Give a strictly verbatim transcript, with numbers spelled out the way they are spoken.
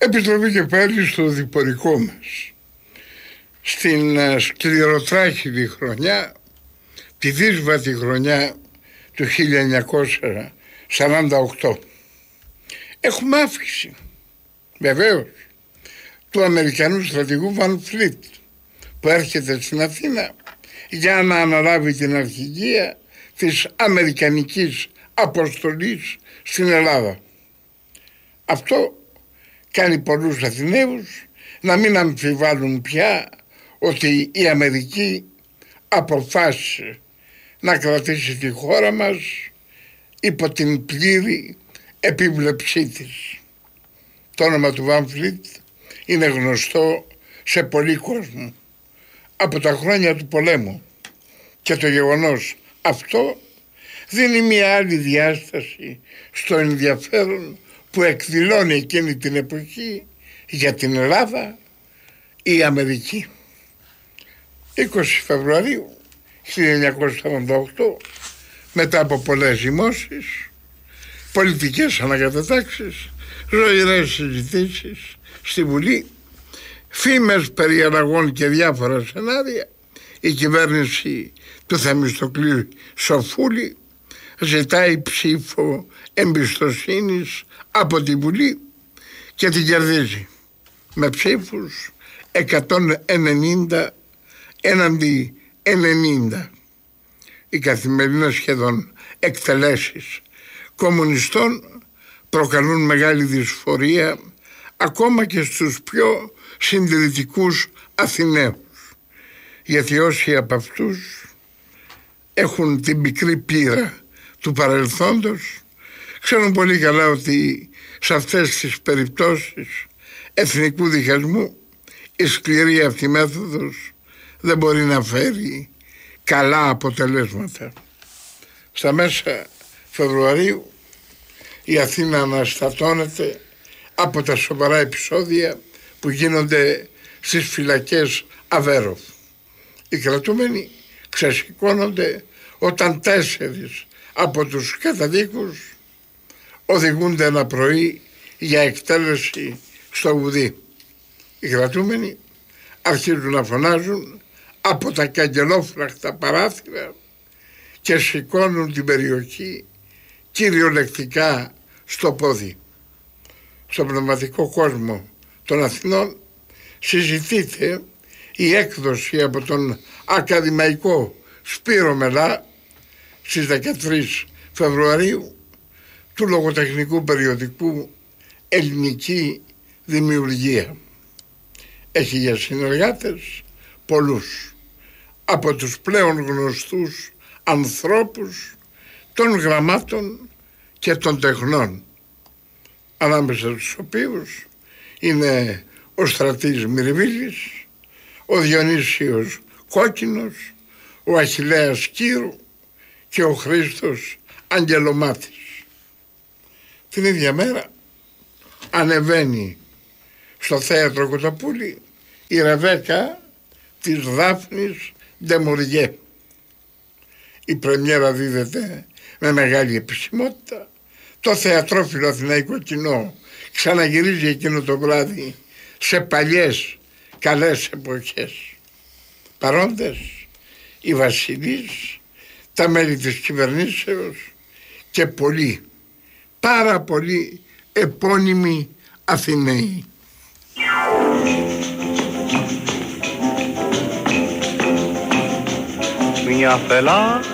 Επιτροπή και πάλι στο διπορικό μας. Στην σκληροτράχηλη χρονιά, τη δύσβατη χρονιά του χίλια εννιακόσια σαράντα οκτώ, έχουμε αύξηση, βεβαίως, του Αμερικανού στρατηγού Βαν Φλίτ, που έρχεται στην Αθήνα για να αναλάβει την αρχηγία της Αμερικανικής αποστολής στην Ελλάδα. Αυτό κάνει πολλούς Αθηναίους να μην αμφιβάλλουν πια ότι η Αμερική αποφάσισε να κρατήσει τη χώρα μας υπό την πλήρη επίβλεψή της. Το όνομα του Βαν Φλίτ είναι γνωστό σε πολλοί κόσμο από τα χρόνια του πολέμου και το γεγονός αυτό δίνει μια άλλη διάσταση στο ενδιαφέρον που εκδηλώνει εκείνη την εποχή για την Ελλάδα η Αμερική. είκοσι Φεβρουαρίου χίλια εννιακόσια σαράντα οκτώ, μετά από πολλές ζυμώσεις, πολιτικές ανακατατάξεις, ζωηρές συζητήσεις στη Βουλή, φήμες περί αλλαγών και διάφορα σενάρια, η κυβέρνηση του Θεμιστοκλή Σοφούλη ζητάει ψήφο εμπιστοσύνης από τη Βουλή και την κερδίζει με ψήφους εκατόν ενενήντα έναντι ενενήντα. Οι καθημερινές σχεδόν εκτελέσεις κομμουνιστών προκαλούν μεγάλη δυσφορία ακόμα και στους πιο συντηρητικούς Αθηναίους, γιατί όσοι από αυτούς έχουν την πικρή πείρα του παρελθόντος ξέρουν πολύ καλά ότι σε αυτές τις περιπτώσεις εθνικού διχασμού η σκληρή αυτή μέθοδος δεν μπορεί να φέρει καλά αποτελέσματα. Στα μέσα Φεβρουαρίου η Αθήνα αναστατώνεται από τα σοβαρά επεισόδια που γίνονται στις φυλακές Αβέροφ. Οι κρατούμενοι ξεσηκώνονται όταν τέσσερις από τους καταδίκους οδηγούνται ένα πρωί για εκτέλεση στο Βουδί. Οι κρατούμενοι αρχίζουν να φωνάζουν από τα καγκελόφραχτα παράθυρα και σηκώνουν την περιοχή κυριολεκτικά στο πόδι. Στον πνευματικό κόσμο των Αθηνών συζητείται η έκδοση από τον ακαδημαϊκό Σπύρο Μελά στις δεκατρείς Φεβρουαρίου του λογοτεχνικού περιοδικού Ελληνική Δημιουργία. Έχει για συνεργάτες πολλούς από τους πλέον γνωστούς ανθρώπους των γραμμάτων και των τεχνών, ανάμεσα στους οποίους είναι ο Στρατής Μυριβίλης, ο Διονύσιος Κόκκινος, ο Αχιλλέας Κύρου και ο Χρήστος Αγγελομάτης. Την ίδια μέρα ανεβαίνει στο θέατρο Κοτοπούλη η Ρεβέκα της Δάφνης Ντεμουριέ. Η πρεμιέρα δίδεται με μεγάλη επισημότητα. Το θεατρόφιλο αθηναϊκό κοινό ξαναγυρίζει εκείνο το βράδυ σε παλιές καλές εποχές. Παρόντες οι βασιλείς, τα μέλη της κυβερνήσεως και πολλοί, πάρα πολλοί επώνυμοι Αθηναίοι. Μια φελά